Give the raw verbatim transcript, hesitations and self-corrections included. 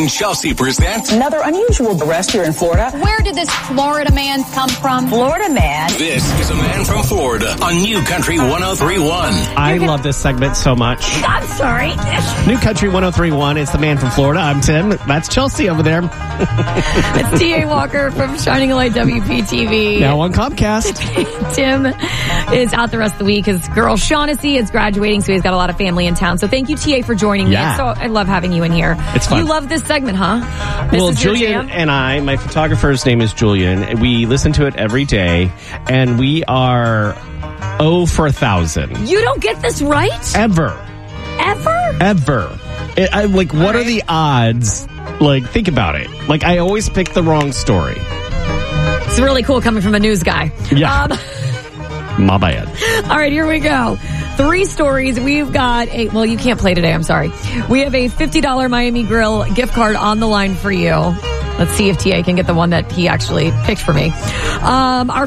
Chelsea presents another unusual arrest here in Florida. Where did this Florida man come from? Florida man. This is a man from Florida on New Country one oh three point one. I love this segment so much. I'm sorry. New Country one oh three point one. It's the man from Florida. I'm Tim. That's Chelsea over there. It's T A Walker from Shining Light W P T V. Now on Comcast. Tim is out the rest of the week. His girl Shaughnessy is graduating, so he's got a lot of family in town. So thank you, T A, for joining me. Yeah. So I love having you in here. It's fun. You love this segment, huh? This well, is your Julian jam? and I, my photographer's name is Julian. We listen to it every day, and we are oh for a thousand. You don't get this right? Ever. Ever? Ever. It, I, like, what All are right. the odds? Like, think about it. Like, I always pick the wrong story. It's really cool coming from a news guy. Yeah. Um, My bad. All right, here we go. Three stories. We've got a, well, you can't play today. I'm sorry. We have a fifty dollars Miami Grill gift card on the line for you. Let's see if T A can get the one that he actually picked for me. Um, our